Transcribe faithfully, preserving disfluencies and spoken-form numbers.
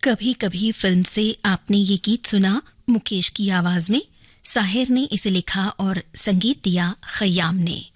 कभी कभी फिल्म से आपने ये गीत सुना मुकेश की आवाज में। साहिर ने इसे लिखा और संगीत दिया खयाम ने।